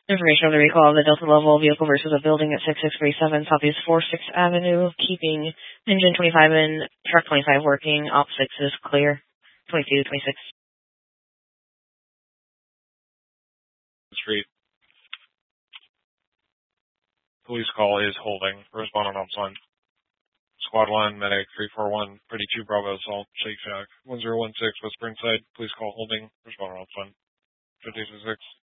Information on the recall of the Delta level vehicle versus a building at 6637 Southeast 46th Avenue, keeping engine 25 and truck 25 working. Op 6 is clear. 22, 26. Street. Police call is holding. Respond on Ops 1. Squad 1, medic 341, Pretty 2 Bravo, Assault, Shake Shack. 1016 West Springside. Police call holding. Respond on Ops 1. 56.